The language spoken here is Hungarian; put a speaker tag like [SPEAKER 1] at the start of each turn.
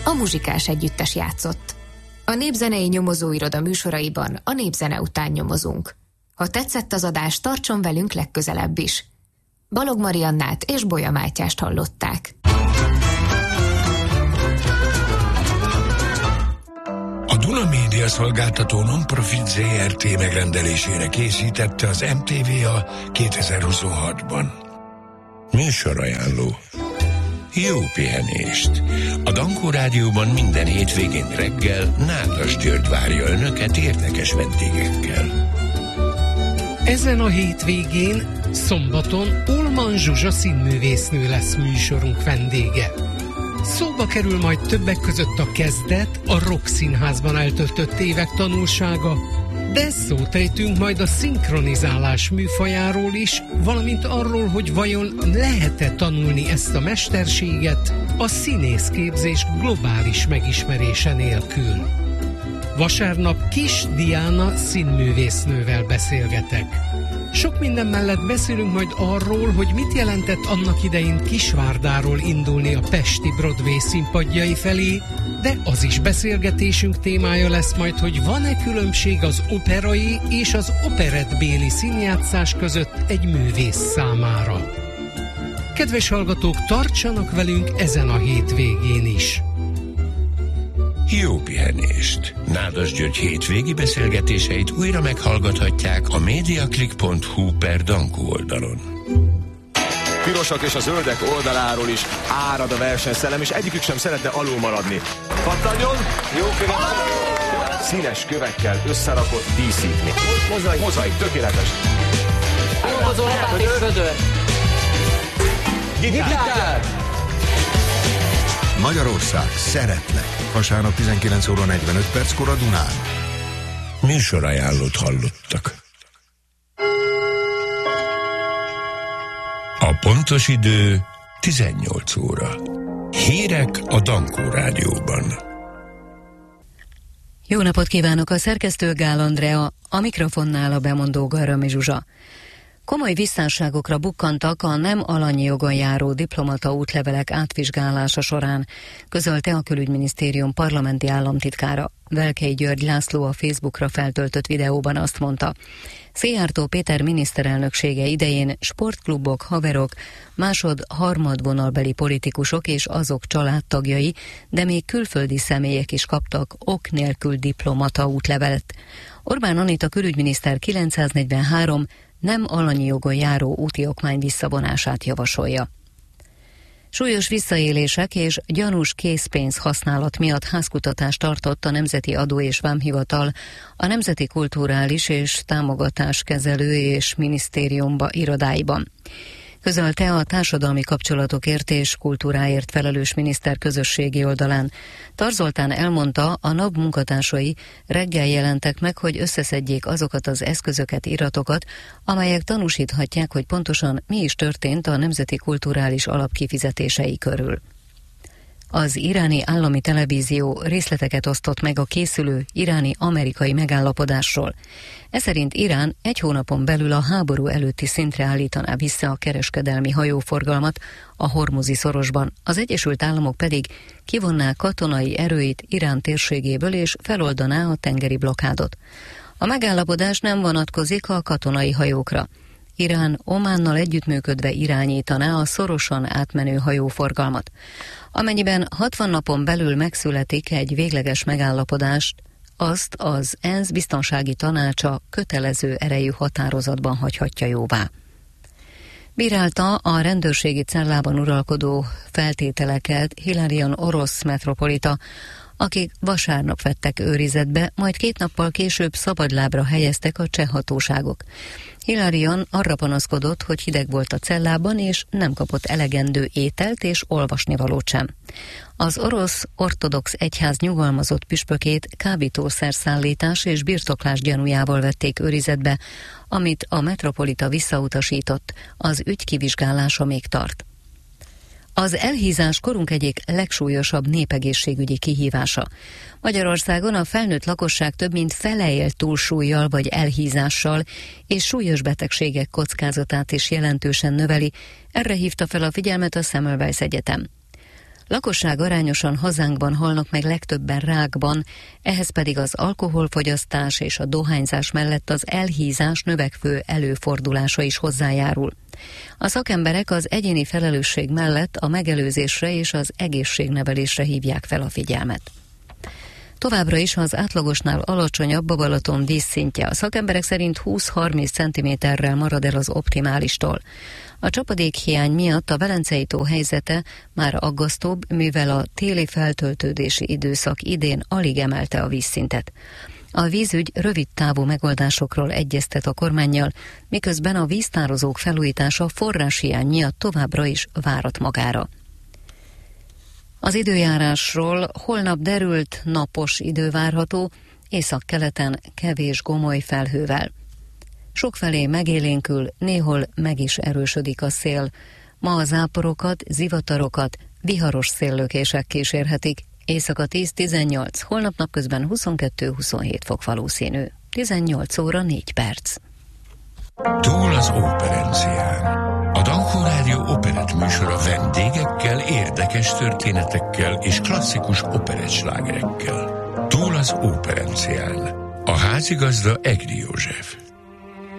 [SPEAKER 1] a Muzsikás Együttes játszott. A Népzenei Nyomozóiroda műsoraiban a népzene után nyomozunk. Ha tetszett az adás, tartson velünk legközelebb is. Balog Mariannát és Bolya Mátyást hallották.
[SPEAKER 2] A Duna Média szolgáltató non-profit ZRT megrendelésére készítette az MTVA 2026-ban. Műsorajánló. Jó pihenést! A Dankó Rádióban minden hétvégén reggel Nádas György várja önöket érdekes vendégekkel.
[SPEAKER 3] Ezen a hétvégén, szombaton Ullmann Zsuzsa színművésznő lesz műsorunk vendége. Szóba kerül majd többek között a kezdet, a Rock Színházban eltöltött évek tanulsága, de szót ejtünk majd a szinkronizálás műfajáról is, valamint arról, hogy vajon lehet-e tanulni ezt a mesterséget a színészképzés globális megismerése nélkül. Vasárnap Kis Diana színművésznővel beszélgetek. Sok minden mellett beszélünk majd arról, hogy mit jelentett annak idején Kisvárdáról indulni a pesti Broadway színpadjai felé, de az is beszélgetésünk témája lesz majd, hogy van-e különbség az operai és az operettbéli színjátszás között egy művész számára. Kedves hallgatók, tartsanak velünk ezen a hétvégén is!
[SPEAKER 2] Jó pihenést! Nádas György hétvégi beszélgetéseit újra meghallgathatják a mediaclick.hu/Dankó oldalon.
[SPEAKER 4] Pirosak és a zöldek oldaláról is árad a versenyszellem, és egyikük sem szeretne alul maradni. Pattanjon! Jó követ! Színes kövekkel összerakott díszítmény. Mozaik, tökéletes.
[SPEAKER 5] Hozó lapát és vödör.
[SPEAKER 4] Gitár!
[SPEAKER 6] Magyarország, szeretlek. Vasárnap 19 óra 45 perckor a Dunán.
[SPEAKER 2] Műsorajánlót hallottak. A pontos idő 18 óra. Hírek a Dankó Rádióban.
[SPEAKER 7] Jó napot kívánok, a szerkesztő Gál Andrea, a mikrofonnál a bemondó Garami Zsuzsa. Komoly visszásságokra bukkantak a nem alanyi jogon járó diplomata útlevelek átvizsgálása során, közölte a Külügyminisztérium parlamenti államtitkára. Velkei György László a Facebookra feltöltött videóban azt mondta: Szijjártó Péter miniszterelnöksége idején sportklubok, haverok, másod-harmadvonalbeli politikusok és azok családtagjai, de még külföldi személyek is kaptak ok nélkül diplomata útlevelet. Orbán Anita külügyminiszter 943 nem alanyi jogon járó úti okmány visszavonását javasolja. Súlyos visszaélések és gyanús készpénz használat miatt házkutatást tartott a Nemzeti Adó és Vámhivatal a Nemzeti Kulturális és Támogatáskezelő és Minisztériumba irodáiban. Közölte a társadalmi kapcsolatokért és kultúráért felelős miniszter közösségi oldalán. Tarz Zoltán elmondta, a NAV munkatársai reggel jelentek meg, hogy összeszedjék azokat az eszközöket, iratokat, amelyek tanúsíthatják, hogy pontosan mi is történt a Nemzeti Kulturális Alap kifizetései körül. Az iráni állami televízió részleteket osztott meg a készülő iráni-amerikai megállapodásról. Eszerint Irán egy hónapon belül a háború előtti szintre állítaná vissza a kereskedelmi hajóforgalmat a Hormuzi szorosban, az Egyesült Államok pedig kivonná katonai erőit Irán térségéből és feloldaná a tengeri blokkádot. A megállapodás nem vonatkozik a katonai hajókra. Irán Ománnal együttműködve irányítaná a szorosan átmenő hajóforgalmat. Amennyiben 60 napon belül megszületik egy végleges megállapodást, azt az ENSZ biztonsági tanácsa kötelező erejű határozatban hagyhatja jóvá. Bírálta a rendőrségi cellában uralkodó feltételeket Hilarion orosz metropolita, akik vasárnap vettek őrizetbe, majd 2 nappal később szabadlábra helyeztek a cseh hatóságok. Hilarion arra panaszkodott, hogy hideg volt a cellában, és nem kapott elegendő ételt és olvasnivalót sem. Az orosz ortodox egyház nyugalmazott püspökét kábítószerszállítás és birtoklás gyanújával vették őrizetbe, amit a metropolita visszautasított, az ügy kivizsgálása még tart. Az elhízás korunk egyik legsúlyosabb népegészségügyi kihívása. Magyarországon a felnőtt lakosság több mint fele él túlsúllyal vagy elhízással, és súlyos betegségek kockázatát is jelentősen növeli, erre hívta fel a figyelmet a Semmelweis Egyetem. Lakosság arányosan hazánkban halnak meg legtöbben rákban, ehhez pedig az alkoholfogyasztás és a dohányzás mellett az elhízás növekvő előfordulása is hozzájárul. A szakemberek az egyéni felelősség mellett a megelőzésre és az egészségnevelésre hívják fel a figyelmet. Továbbra is az átlagosnál alacsonyabb a Balaton vízszintje. A szakemberek szerint 20-30 cm-rel marad el az optimálistól. A csapadékhiány miatt a Velencei tó helyzete már aggasztóbb, mivel a téli feltöltődési időszak idén alig emelte a vízszintet. A vízügy rövid távú megoldásokról egyeztet a kormánnyal, miközben a víztározók felújítása forráshiány miatt továbbra is várat magára. Az időjárásról: holnap derült, napos idő várható, északkeleten kevés gomoly felhővel. Sokfelé megélénkül, néhol meg is erősödik a szél. Ma a záporokat, zivatarokat viharos széllökések kísérhetik. Éjszaka 10-18, holnap napközben 22-27 fok valószínű. 18 óra 4 perc.
[SPEAKER 2] Túl az operencián. A Dankó Rádió operett műsora vendégekkel, érdekes történetekkel és klasszikus operettslágerekkel. Túl az operencián. A házigazda Egri József.